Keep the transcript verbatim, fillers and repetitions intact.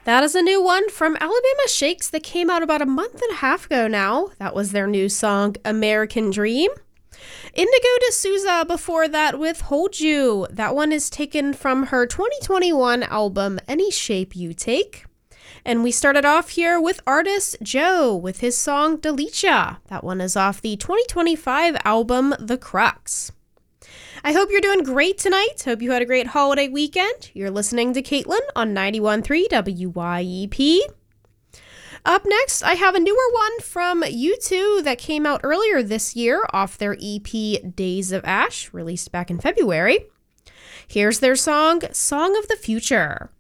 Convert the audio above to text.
That is a new one from Alabama Shakes that came out about a month and a half ago now. That was their new song, American Dream. Indigo D'Souza before that with Hold You. That one is taken from her twenty twenty-one album, Any Shape You Take. And we started off here with artist Joe with his song Delicia. That one is off the twenty twenty-five album, The Crux. I hope you're doing great tonight. Hope you had a great holiday weekend. You're listening to Caitlin on ninety-one point three W Y E P. Up next, I have a newer one from U two that came out earlier this year off their E P Days of Ash, released back in February. Here's their song, Song of the Future.